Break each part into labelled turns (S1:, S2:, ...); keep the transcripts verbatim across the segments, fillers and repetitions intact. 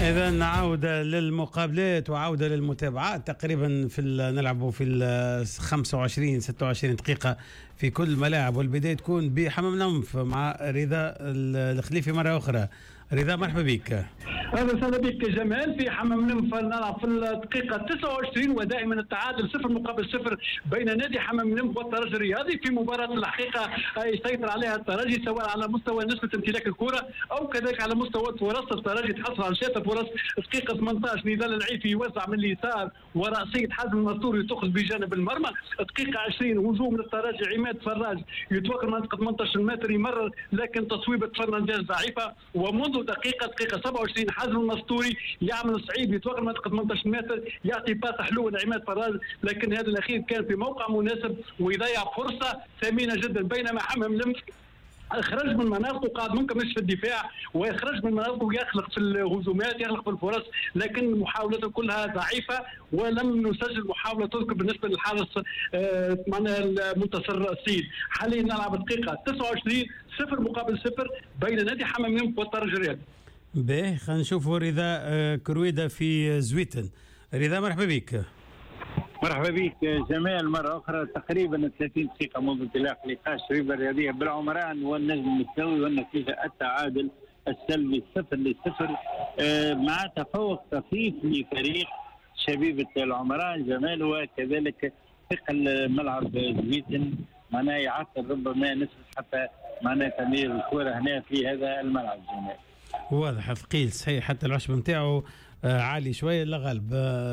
S1: إذا عودة للمقابلات وعودة للمتابعات تقريبا في نلعبوا في ال خمسة وعشرين ستة وعشرين دقيقة في كل الملاعب، والبداية تكون بحمام نمف مع رضا الخليفي مرة أخرى. رضا مرحبا بك.
S2: اهلا وسهلا بك جمال. في حمام نمف نلعب في الدقيقه تسعة وعشرين ودائما التعادل صفر مقابل صفر بين نادي حمام نمف والترجي الرياضي في مباراه الحقيقه يسيطر عليها الترجي سواء على مستوى نسبه امتلاك الكره او كذلك على مستوى الفرص. الترجي تحصل على شتى فرص. دقيقه ثمانية عشر نضال العيفي يوزع من اليسار وراسيه حازم المنصوري تخرج بجانب المرمى. دقيقه عشرين هجوم للترجي عماد فراج يتوقع منطقه ثمانية عشر متر يمرر لكن تصويبه فرنانديز ضعيفه. ومنذ دقيقه دقيقه سبعة وعشرين حازم المنصوري يعمل صعيب يتوقع منطقه ثمانية عشر متر يعطي باس حلو لعماد فراج لكن هذا الاخير كان في موقع مناسب ويضيع فرصه ثمينه جدا. بينما حمام نمف خرج من مناطقه قاعد منكمش في الدفاع ويخرج من مناطقه يخلق في الهجومات يخلق في الفرص لكن محاولاته كلها ضعيفه ولم نسجل محاوله تذكر بالنسبه للحارس آه معنا المنتصر السيد. حاليا نلعب الدقيقه تسعة وعشرين صفر مقابل صفر بين نادي حمام نمف والترجي الرياضي.
S1: باهي خلينا نشوفوا رضا كرويدة في زويتن. رضا مرحبا بك.
S3: مرحبا بك جمال مرة أخرى. تقريبا ثلاثين دقيقة منذ انطلاق لقاء الشبيبة الرياضية بالعمران والنجم المساوي والنتيجة التعادل السلبي صفر لصفر آه مع تفوق طفيف لفريق شبيبة العمران جمال وكذلك ثقل ملعب زويتن معناه يعطل ربما نسبة حتى معناه تمرير الكرة هنا في هذا الملعب جمال.
S1: واضح ثقيل صحيح حتى العشب نتاعو عالي شويه لا غالب.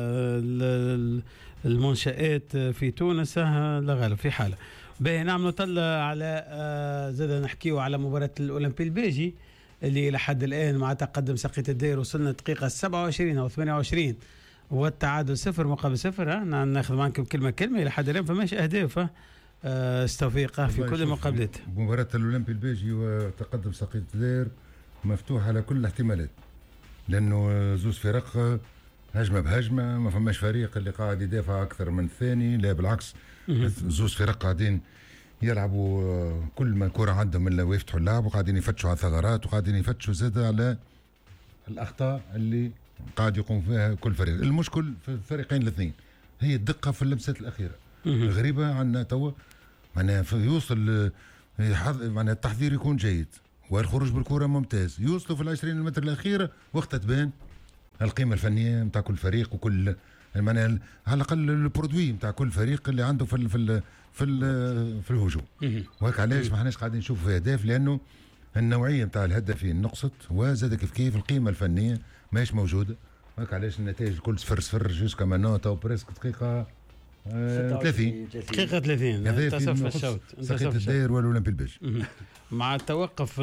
S1: المنشآت في تونس لا غالب في حاله. باهي نعم نطلع على زاد نحكيو على مباراه الاولمبي البيجي اللي لحد الان مع تقدم سقيط الدير وصلنا الدقيقه سبعة وعشرين او ثمانية وعشرين والتعادل صفر مقابل صفر. ها ناخذ معكم كلمه كلمه لحد الان فماش اهداف استوفيقه في كل المقابلات.
S4: مباراه الاولمبي البيجي وتقدم سقيط الدير مفتوح على كل الاحتمالات لانه زوز فرق هجمه بهجمه ما فماش فريق اللي قاعد يدافع اكثر من الثاني لا بالعكس زوز فرق قاعدين يلعبوا كل ما الكره عندهم الا ويفتحوا اللعب وقاعدين يفتشوا على الثغرات وقاعدين يفتشوا زاد على الاخطاء اللي قاعد يقوم فيها كل فريق. المشكل في الفريقين الاثنين هي الدقه في اللمسات الاخيره غريبه عندنا توا معناها يوصل معناها التحضير يكون جيد والخروج بالكرة ممتاز يوصلوا في العشرين المتر الأخيرة وقتها تبان القيمة الفنية متاع كل فريق وكل المعنى على الأقل البرودوي متاع كل فريق اللي عنده في ال في ال في ال في الهجوم. وهيك علاش ما احناش قاعدين نشوف في أهداف لأنه النوعية متاع الهدافين نقصت وزاد كيف كيف القيمة الفنية ماهيش موجودة. وهيك علاش النتائج كل صفر صفر جوسكا مانوتا وبريسك دقيقة ثلاثين
S1: دقيقة ثلاثين انتصف الشوط
S4: سقيط الدير والأولمبي البيجي
S1: مع التوقف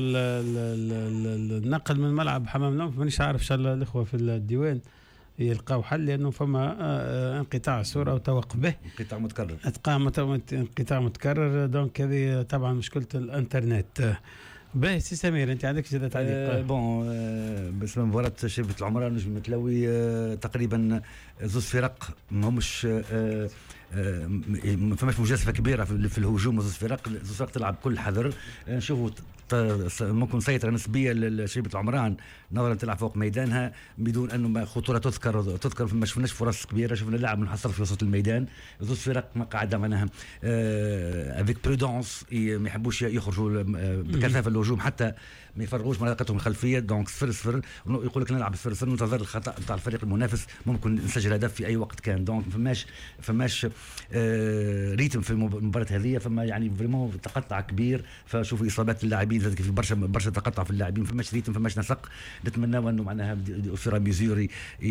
S1: النقل من ملعب حمام نمف مانيش عارف ان شاء الله الاخوه في الديوان يلقاو حل لانه فما انقطاع الصوره وتوقف به
S5: انقطاع متكرر
S1: انقطاع متكرر دونك هذه طبعا مشكله الانترنت. باهي سي سمير انت عندك زياده تعليق؟
S5: آه بون آه بالنسبه لمباراه شبيبه العمران نجم متلوي آه تقريبا زوز فرق ماهمش آه آه ما فماش مجازفه كبيره في الهجوم. زوز فرق زوز فرق تلعب كل حذر. نشوفوا ممكن سيطرة نسبية لشبيبة العمران نظرا تلعب فوق ميدانها بدون انه خطورة تذكر تذكر ما شفناش فرص كبيرة. شفنا اللاعب منحصر في وسط الميدان. زوج فرق ما قاعدة معناها افيك برودونس ما يحبوش يخرجوا بكثافة الهجوم حتى ما يفرغوش مناطقهم الخلفية. دونك صفر صفر يقول لك نلعب صفر صفر ننتظر الخطأ بتاع الفريق المنافس ممكن نسجل هدف في اي وقت كان. دونك فماش فماش آه ريتم في المباراة هذه فما يعني فريمون تقطع كبير. فشوفوا اصابات اللاعبين زاد في برشا برشا تقطع في اللاعبين فماش ريتم فماش نسق. نتمناو انه معناها فيرا ميزور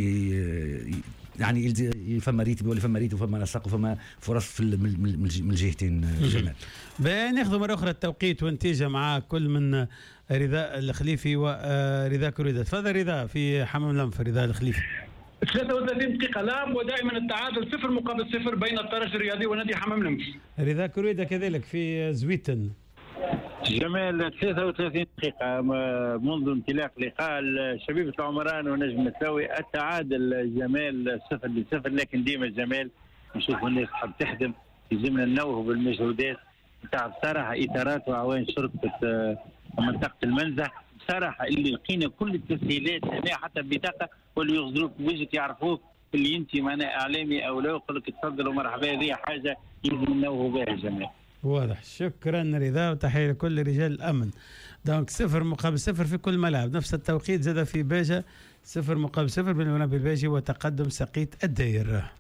S5: يعني فما ريتم ولا فما ريتم وفما نسق وفما فرص في من الجهتين جمال.
S1: ناخذ مره اخرى التوقيت والنتيجه مع كل من رضا الخليفي ورضا كرويدة. تفضل رضا في حمام نمف. رضا الخليفي
S2: ثلاثة وثلاثين دقيقة لعب ودائما التعادل صفر مقابل صفر بين الترجي الرياضي ونادي حمام نمف.
S1: رضا كرويدة كذلك في زويتن.
S3: جمال ثلاثة وثلاثين دقيقة منذ انطلاق لقاء شبيبة العمران ونجم متلوي التعادل جمال صفر لصفر. لكن ديما جمال نشوف الناس تحب تخدم يلزمنا ننوه بالمجهودات نتاع بصراحة إطارات وعوان شرطة منطقة المنزه بصراحه اللي لقينا كل التسهيلات هنا حتى بطاقه واللي يغزلوك بوجهك يعرفوك اللي انت معناها اعلامي او لا، يقول لك تفضل ومرحبا، هذه حاجه لازم ننوهوا بها الجميع.
S1: واضح. شكرا رضا، وتحيه لكل رجال الامن. دونك صفر مقابل صفر في كل ملعب، نفس التوقيت زاد في باجة صفر مقابل صفر بين الأولمبي الباجي وتقدم سقيت الداير.